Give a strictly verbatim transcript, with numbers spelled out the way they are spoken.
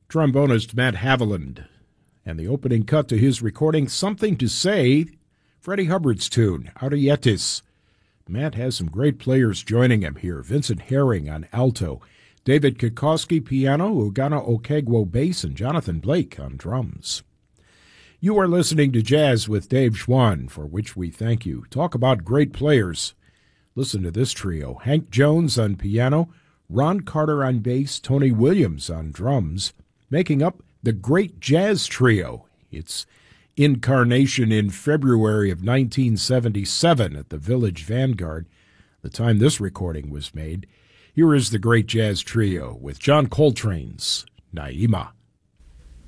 trombonist Matt Haviland. And the opening cut to his recording, Something to Say, Freddie Hubbard's tune, Arietis. Matt has some great players joining him here. Vincent Herring on alto, David Kikoski piano, Ugana Okegwo bass, and Jonathan Blake on drums. You are listening to Jazz with Dave Schwann, for which we thank you. Talk about great players. Listen to this trio. Hank Jones on piano, Ron Carter on bass, Tony Williams on drums, making up the Great Jazz Trio. Its incarnation in February of nineteen seventy-seven at the Village Vanguard, the time this recording was made. Here is the Great Jazz Trio with John Coltrane's Naima.